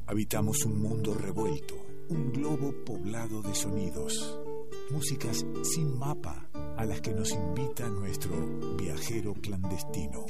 Habitamos un mundo revuelto, un globo poblado de sonidos, músicas sin mapa a las que nos invita nuestro viajero clandestino.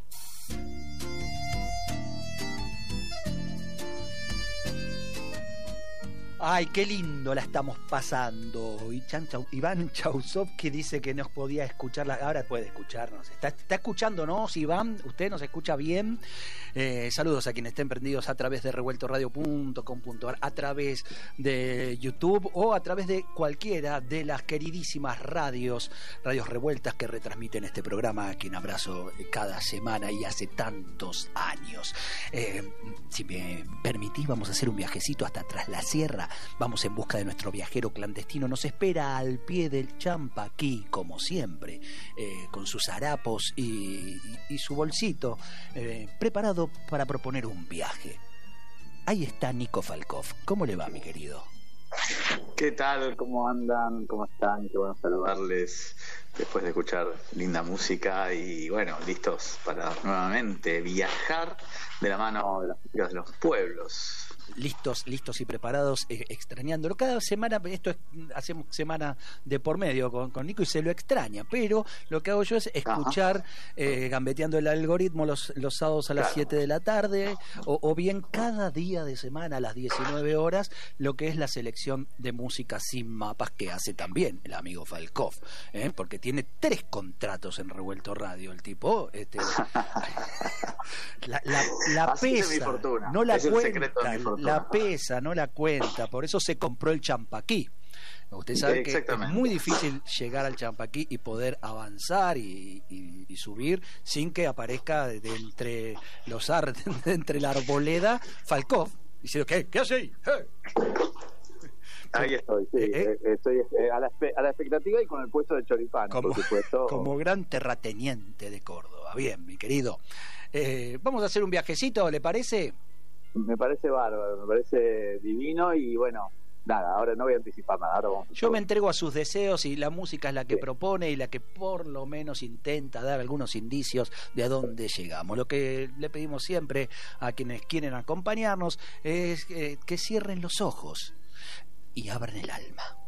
Ay, qué lindo la estamos pasando. Iván Chausov, que dice que nos podía escuchar, ahora puede escucharnos. Está escuchándonos, Iván, usted nos escucha bien. Saludos a quienes estén prendidos a través de revueltoradio.com.ar, a través de YouTube o a través de cualquiera de las queridísimas radios revueltas que retransmiten este programa, a quien abrazo cada semana y hace tantos años. Si me permitís, vamos a hacer un viajecito hasta Tras la Sierra. Vamos en busca de nuestro viajero clandestino. Nos espera al pie del Champaquí, como siempre, con sus harapos y su bolsito, preparado para proponer un viaje. Ahí está Nico Falkov. ¿Cómo le va, mi querido? ¿Qué tal? ¿Cómo andan? ¿Cómo están? Qué bueno saludarles después de escuchar linda música y bueno, listos para nuevamente viajar de la mano de las músicas de los pueblos. Listos y preparados, extrañándolo. Cada semana, hacemos semana de por medio con Nico y se lo extraña, pero lo que hago yo es escuchar gambeteando el algoritmo los sábados a las 7 de la tarde, o bien cada día de semana a las 19 horas, lo que es la selección de música sin mapas que hace también el amigo Falkov, porque tiene 3 contratos en Revuelto Radio, el tipo la pesa, no la cuenta, la pesa, no la cuenta, por eso se compró el Champaquí. Usted sabe que es muy difícil llegar al Champaquí y poder avanzar y subir sin que aparezca de entre entre la arboleda Falkov diciendo ¿qué hace ahí? Ahí estoy, sí. Estoy a la expectativa y con el puesto de choripán, por supuesto. Como gran terrateniente de Córdoba. Bien, mi querido. Vamos a hacer un viajecito, ¿le parece? Me parece bárbaro, me parece divino y bueno, nada, ahora no voy a anticipar nada. Yo me entrego a sus deseos y la música es la que propone y la que por lo menos intenta dar algunos indicios de a dónde llegamos. Lo que le pedimos siempre a quienes quieren acompañarnos es que cierren los ojos y abran el alma.